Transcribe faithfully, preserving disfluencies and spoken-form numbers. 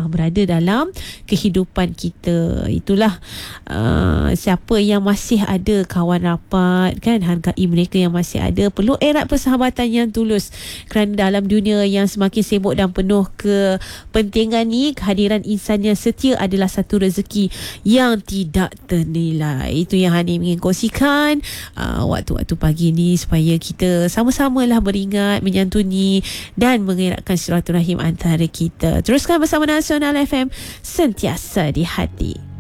uh, berada dalam kehidupan kita. Itulah uh, siapa yang masih ada kawan rapat kan, hargai mereka yang masih ada. Perlu erat persahabatan yang tulus, kerana dalam dunia yang semakin sibuk dan penuh kepentingan ni, kehadiran insan yang setia adalah satu rezeki yang tidak ternilai. Itu yang Hani ingin kongsikan uh, waktu-waktu pagi ni, supaya kita sama-samalah beringat, menyantuni dan mengeratkan silaturahim antara kita. Teruskan bersama Nasional F M, sentiasa di hati.